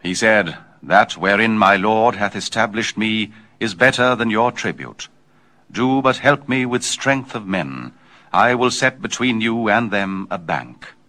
He said, That wherein my lord hath established me is better than your tribute. Do but help me with strength of men. I will set between you and them a bank.